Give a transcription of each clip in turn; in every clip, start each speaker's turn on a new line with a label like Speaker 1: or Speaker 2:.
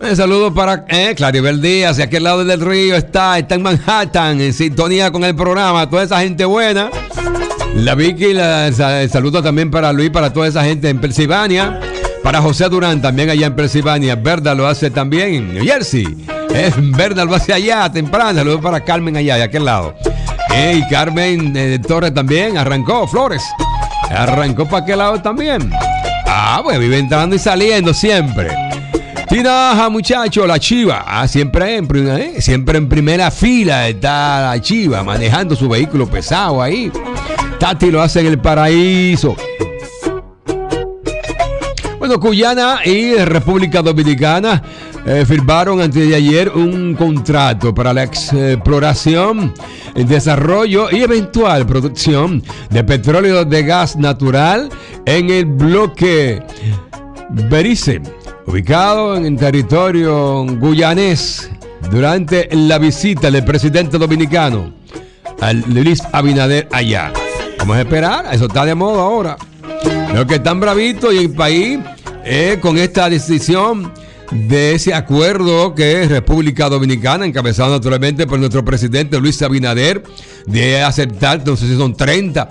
Speaker 1: Saludos para Claribel Díaz, de aquel lado del río está en Manhattan, en sintonía con el programa. Toda esa gente buena. La Vicky, saludo también para Luis, para toda esa gente en Pensilvania. Para José Durán, también allá en Pensilvania. Berda lo hace también en New Jersey. Berda lo hace allá, temprano. Saludos para Carmen allá, de aquel lado. Y Carmen Torres también arrancó, Flores. Arrancó para aquel lado también. Pues vive entrando y saliendo siempre. Tinaja, muchacho, la Chiva. Siempre en primera fila está la Chiva, manejando su vehículo pesado ahí. Tati lo hace en el paraíso. Bueno, Guyana y República Dominicana firmaron antes de ayer un contrato para la exploración, desarrollo y eventual producción de petróleo de gas natural en el bloque Belice, ubicado en el territorio guyanés, durante la visita del presidente dominicano Luis Abinader allá. Vamos a esperar, eso está de moda ahora. Los que están bravitos y el país con esta decisión de ese acuerdo que es República Dominicana, encabezado naturalmente por nuestro presidente Luis Abinader, de aceptar, no sé si son 30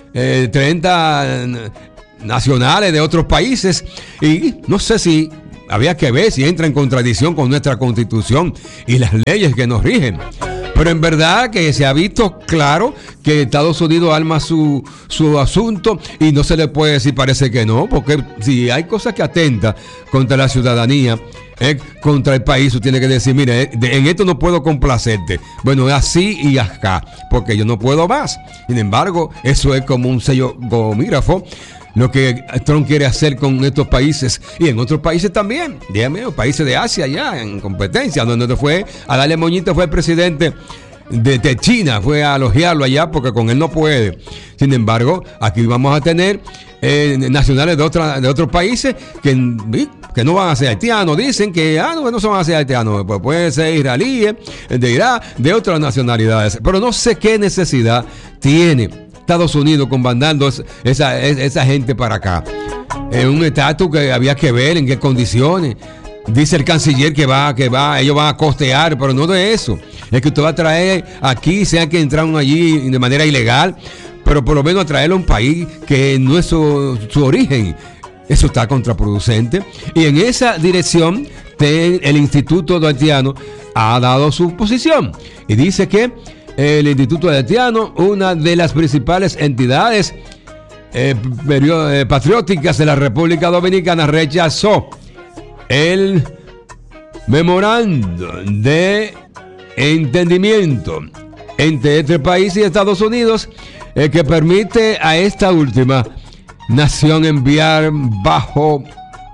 Speaker 1: nacionales de otros países, y no sé si había que ver si entra en contradicción con nuestra Constitución y las leyes que nos rigen. Pero en verdad que se ha visto claro que Estados Unidos arma su asunto y no se le puede decir parece que no, porque si hay cosas que atentan contra la ciudadanía, contra el país, tú tienes que decir, mire, en esto no puedo complacerte. Bueno, es así y acá, porque yo no puedo más. Sin embargo, eso es como un sello gomígrafo, lo que Trump quiere hacer con estos países y en otros países también, dígame, países de Asia ya en competencia, donde fue a darle moñito fue el presidente de China, fue a elogiarlo allá porque con él no puede. Sin embargo, aquí vamos a tener nacionales de otros países que no van a ser haitianos, dicen que no se van a ser haitianos, pues pueden ser israelíes, de Irak, de otras nacionalidades, pero no sé qué necesidad tiene Estados Unidos comandando esa gente para acá. Es un estatus que había que ver en qué condiciones. Dice el canciller que ellos van a costear, pero no de eso. Es que usted va a traer aquí, sea que entraron allí de manera ilegal, pero por lo menos a traerlo a un país que no es su origen. Eso está contraproducente. Y en esa dirección, el Instituto Haitiano ha dado su posición. Y dice que el Instituto Haitiano, una de las principales entidades patrióticas de la República Dominicana, rechazó el memorando de entendimiento entre este país y Estados Unidos que permite a esta última nación enviar bajo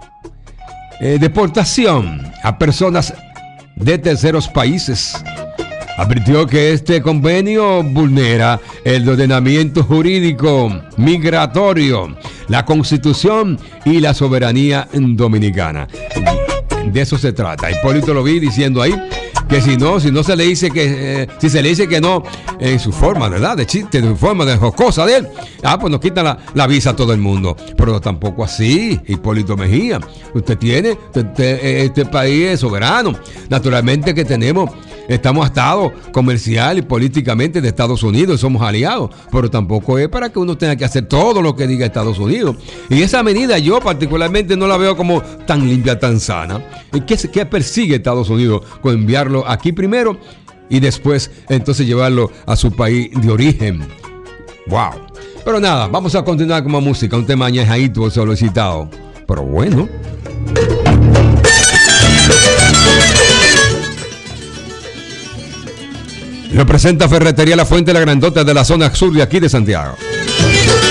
Speaker 1: deportación a personas de terceros países. Advirtió que este convenio vulnera el ordenamiento jurídico migratorio, la Constitución y la soberanía dominicana. De eso se trata. Hipólito lo vi diciendo ahí que si se le dice que no en su forma, ¿verdad? De chiste, de forma de jocosa de él, pues nos quitan la visa a todo el mundo. Pero tampoco así, Hipólito Mejía. Este país es soberano. Naturalmente que estamos atados comercial y políticamente de Estados Unidos, somos aliados, pero tampoco es para que uno tenga que hacer todo lo que diga Estados Unidos. Y esa medida yo particularmente no la veo como tan limpia, tan sana. ¿Qué persigue Estados Unidos con enviarlo aquí primero y después entonces llevarlo a su país de origen? ¡Wow! Pero nada, vamos a continuar con más música, un tema añejadito solicitado, pero bueno. Representa Ferretería La Fuente, la grandota de la zona sur de aquí de Santiago.